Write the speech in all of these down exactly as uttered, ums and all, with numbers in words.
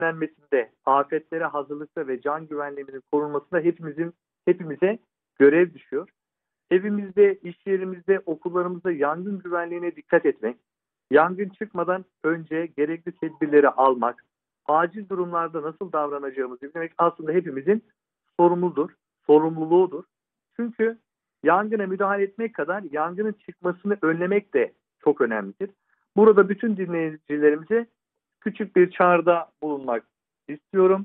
önlenmesinde, afetlere hazırlıkta ve can güvenliğinin korunmasında hepimizin hepimize görev düşüyor. Evimizde, iş yerimizde, okullarımızda yangın güvenliğine dikkat etmek, yangın çıkmadan önce gerekli tedbirleri almak, acil durumlarda nasıl davranacağımızı bilmek aslında hepimizin sorumludur, sorumluluğudur. Çünkü yangına müdahale etmek kadar yangının çıkmasını önlemek de çok önemlidir. Burada bütün dinleyicilerimize küçük bir çağrıda bulunmak istiyorum.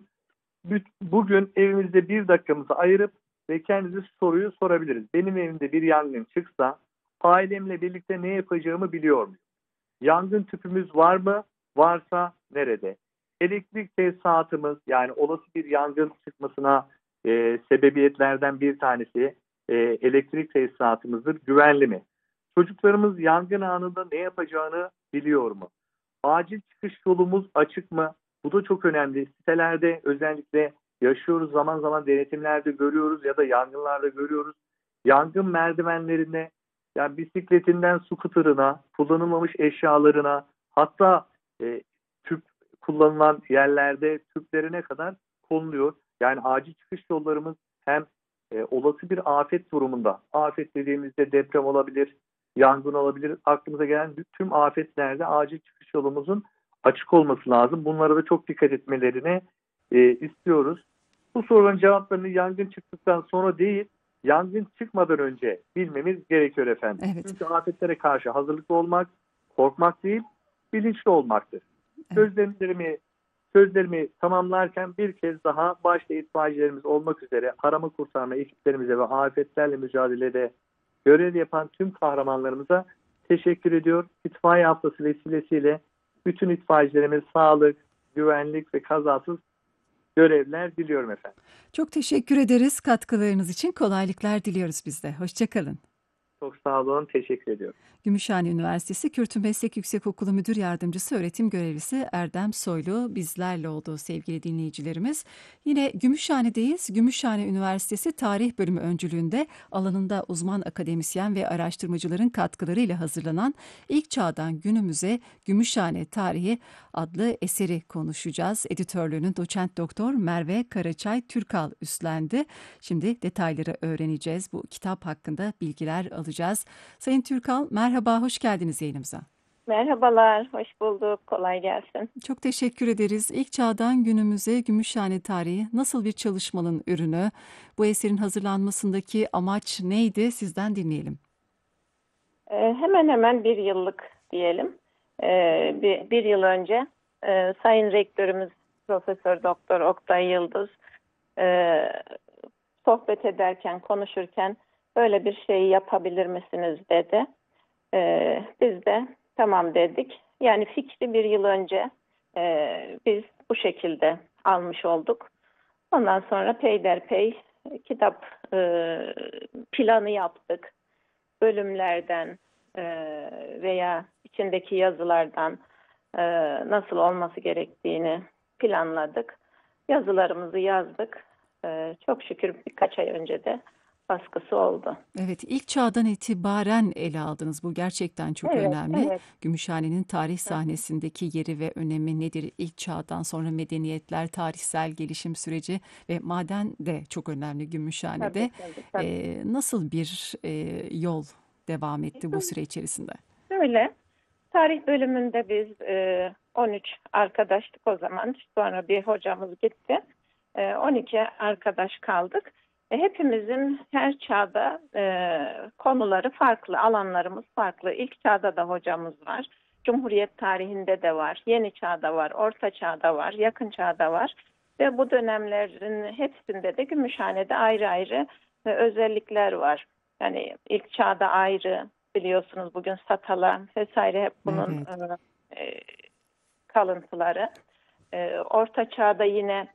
Bugün evimizde bir dakikamızı ayırıp ve kendinize soruyu sorabiliriz. Benim evimde bir yangın çıksa ailemle birlikte ne yapacağımı biliyor muyum? Yangın tüpümüz var mı? Varsa nerede? Elektrik tesisatımız, yani olası bir yangın çıkmasına e, sebebiyetlerden bir tanesi e, elektrik tesisatımızdır. Güvenli mi? Çocuklarımız yangın anında ne yapacağını biliyor mu? Acil çıkış yolumuz açık mı? Bu da çok önemli. Sitelerde özellikle yaşıyoruz, zaman zaman denetimlerde görüyoruz ya da yangınlarda görüyoruz. Yangın merdivenlerine, yani bisikletinden skuterına, kullanılmamış eşyalarına, hatta e, tüp kullanılan yerlerde tüplerine kadar konuluyor. Yani acil çıkış yollarımız hem e, olası bir afet durumunda, afet dediğimizde deprem olabilir, yangın olabilir, aklımıza gelen tüm afetlerde acil çıkış yolumuzun açık olması lazım. Bunlara da çok dikkat etmelerini e, istiyoruz. Bu soruların cevaplarını yangın çıktıktan sonra değil, yangın çıkmadan önce bilmemiz gerekiyor efendim. Evet. Çünkü afetlere karşı hazırlıklı olmak, korkmak değil, bilinçli olmaktır. Evet. Sözlerimi, sözlerimi tamamlarken bir kez daha başta itfaiyecilerimiz olmak üzere arama kurtarma ekiplerimize ve afetlerle mücadelede görev yapan tüm kahramanlarımıza teşekkür ediyor. İtfaiye haftası vesilesiyle bütün itfaiyecilerimiz sağlık, güvenlik ve kazasız görevler diliyorum efendim. Çok teşekkür ederiz katkılarınız için. Kolaylıklar diliyoruz biz de. Hoşça kalın. Çok sağ olun, teşekkür ediyorum. Gümüşhane Üniversitesi Kültür Meslek Yüksekokulu Müdür Yardımcısı Öğretim Görevlisi Erdem Soylu bizlerle oldu sevgili dinleyicilerimiz. Yine Gümüşhane'deyiz. Gümüşhane Üniversitesi Tarih Bölümü öncülüğünde alanında uzman akademisyen ve araştırmacıların katkılarıyla hazırlanan İlk Çağdan Günümüze Gümüşhane Tarihi adlı eseri konuşacağız. Editörlüğünü doçent doktor Merve Karaçay Türkal üstlendi. Şimdi detayları öğreneceğiz. Bu kitap hakkında bilgiler alacağız. Sayın Türkal, merhaba, hoş geldiniz yayınımıza. Merhabalar, hoş bulduk. Kolay gelsin. Çok teşekkür ederiz. İlk Çağdan Günümüze Gümüşhane Tarihi nasıl bir çalışmanın ürünü? Bu eserin hazırlanmasındaki amaç neydi? Sizden dinleyelim. Ee, hemen hemen bir yıllık diyelim. Ee, bir, bir yıl önce e, Sayın Rektörümüz Profesör Doktor Oktay Yıldız e, sohbet ederken, konuşurken böyle bir şey yapabilir misiniz dedi. Ee, biz de tamam dedik. Yani fikri bir yıl önce e, biz bu şekilde almış olduk. Ondan sonra peyderpey kitap e, planı yaptık. Bölümlerden e, veya içindeki yazılardan e, nasıl olması gerektiğini planladık. Yazılarımızı yazdık. E, çok şükür birkaç ay önce de baskısı oldu. Evet, ilk çağdan itibaren ele aldınız. Bu gerçekten çok Evet, önemli. evet. Gümüşhane'nin tarih sahnesindeki yeri ve önemi nedir? İlk çağdan sonra medeniyetler, tarihsel gelişim süreci ve maden de çok önemli Gümüşhane'de. Tabii, tabii, tabii. Ee, nasıl bir e, yol devam etti bu süre içerisinde? Böyle tarih bölümünde biz e, on üç arkadaştık o zaman. Sonra bir hocamız gitti. E, on iki arkadaş kaldık. E, hepimizin her çağda e, konuları farklı, alanlarımız farklı. İlk çağda da hocamız var. Cumhuriyet tarihinde de var. Yeni çağda var, orta çağda var, yakın çağda var. Ve bu dönemlerin hepsinde de Gümüşhane'de ayrı ayrı e, özellikler var. Yani ilk çağda ayrı, biliyorsunuz bugün Satala vesaire hep bunun Evet. e, kalıntıları. E, orta çağda yine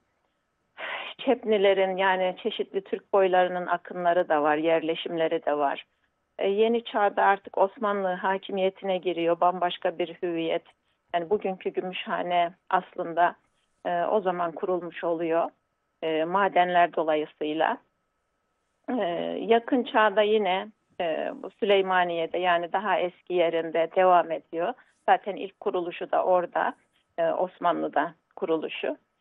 Çepnilerin, yani çeşitli Türk boylarının akınları da var, yerleşimleri de var. E, yeni çağda artık Osmanlı hakimiyetine giriyor, bambaşka bir hüviyet. Yani bugünkü Gümüşhane aslında e, o zaman kurulmuş oluyor, e, madenler dolayısıyla. E, yakın çağda yine e, bu Süleymaniye'de, yani daha eski yerinde devam ediyor. Zaten ilk kuruluşu da orada, e, Osmanlı'da kuruluşu.